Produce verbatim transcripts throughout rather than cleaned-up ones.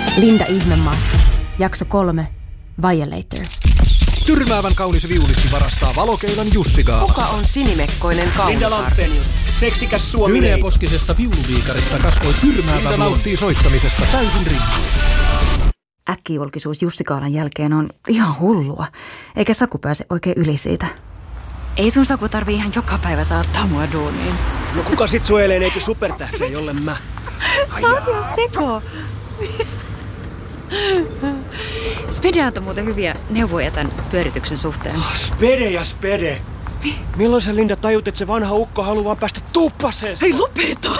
Linda Ihmemaassa. Jakso kolme. Violator. Tyrmäävän kaunis viulisti varastaa valokeilan Jussi Gaalassa. Kuka on sinimekkoinen kaunikar? Linda Lampenius, seksikäs suomi. Pyreäposkisesta viuluviikarista kasvoi tyrmäävä. Linda nauttii soittamisesta täysin riippuen. Äkkijulkisuus Jussi Gaalan jälkeen on ihan hullua, eikä Saku pääse oikein yli siitä. Ei sun Saku tarvii ihan joka päivä saattaa mua duuniin. No kuka sit suojelee neiti supertähtiä, jolle mä? Sä oot jo seko. Spede antoi muuten hyviä neuvoja tämän pyörityksen suhteen. Oh, spede ja spede. Milloin sä, Linda, tajut, että se vanha ukko haluaa päästä tuppaseen? Hei, lopeta!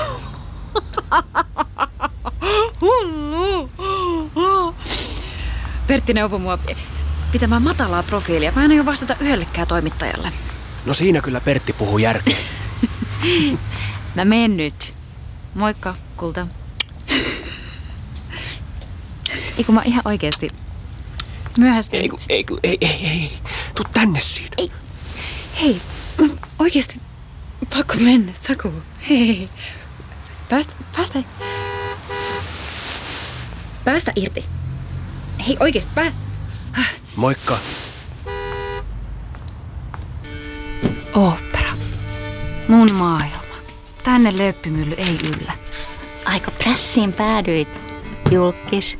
Hullu! Pertti neuvoi mua pitämään matalaa profiilia. Mä en aio vastata yhdellekään toimittajalle. No siinä kyllä Pertti puhuu järkeä. Mä menen nyt. Moikka, kulta. Ei kun mä ihan oikeesti myöhästyn. Ei kun, ei kun, ei, ei, ei. Tuu tänne siitä. Ei. Hei, oikeesti pakko mennä, Saku. Hei. Päästä, päästä. Päästä irti. Hei, oikeesti päästä. Moikka. Ooppera. Mun maailma. Tänne löppimylly ei yllä. Aika prässiin päädyit, julkis.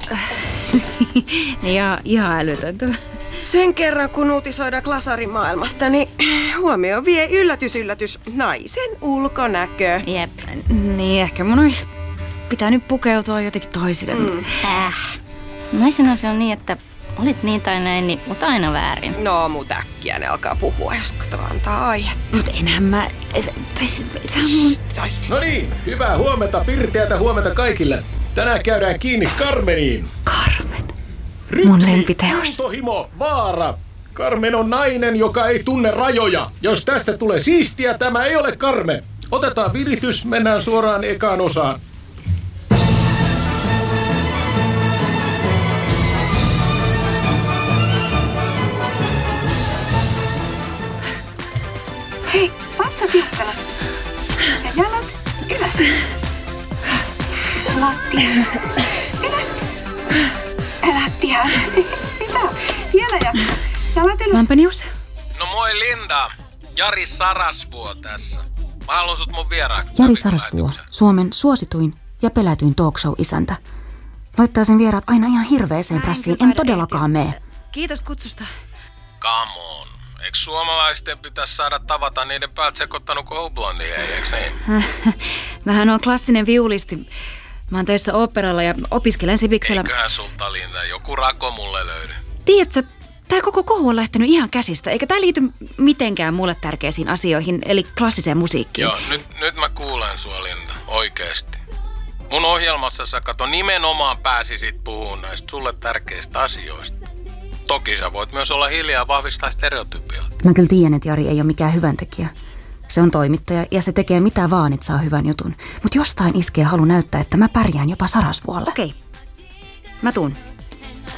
Ja ihan älytöntä. Sen kerran, kun uutisoidaan glasarimaailmasta, niin huomioon vie yllätys, yllätys, naisen ulkonäkö. Jep. Niin, ehkä mun olisi pitänyt pukeutua jotenkin toisille. Mm. Äh. Mä sanoisin niin, että olit niin tai näin, niin, mutta aina väärin. No, mut äkkiä ne alkaa puhua, jos kato antaa aihetta. Mut enhän mä... Se on mun... No niin, hyvää huomenta Pirteätä, huomenta kaikille. Tänään käydään kiinni Carmeniin. Carmen. Rytmi, mun lempiteos. Intohimo, vaara. Carmen on nainen, joka ei tunne rajoja. Jos tästä tulee siistiä, tämä ei ole Carmen. Otetaan viritys, mennään suoraan ekaan osaan. Hei, vatsa tiukkana. Ja jalat ylös. Lattia. Ylös. Lattia. Mitä? Vielä jaksa. Jalat ylös. Lampenius? No moi Linda. Jari Sarasvuo tässä. Mä haluan sut mun vieraaksi. Jari Sarasvuo, Suomen suosituin ja pelätyin talkshow-isäntä. Laittaa sen vieraat aina ihan hirveeseen prässiin. En todellakaan mene. Kiitos kutsusta. Come on. Eikö suomalaisten pitäisi saada tavata niiden päät sekoittanut koulublondi, eiks niin? Mähän on klassinen viulisti. Mä oon töissä oopperalla ja opiskelen Sipiksellä. Eiköhän sulta, Linda, joku rako mulle löydy. Tiedätkö, tää koko kohu on lähtenyt ihan käsistä, eikä tää liity mitenkään mulle tärkeisiin asioihin, eli klassiseen musiikkiin. Joo, nyt, nyt mä kuulen sua, Linda, oikeesti. Mun ohjelmassa sä kato nimenomaan pääsisit puhumaan näistä sulle tärkeistä asioista. Toki sä voit myös olla hiljaa ja vahvistaa stereotypioita. Mä kyllä tiedän, että Jari ei ole mikään hyväntekijä. Se on toimittaja ja se tekee mitä vaan, että saa hyvän jutun. Mutta jostain iskee halu näyttää, että mä pärjään jopa Sarasvuolla. Okei, mä tuun.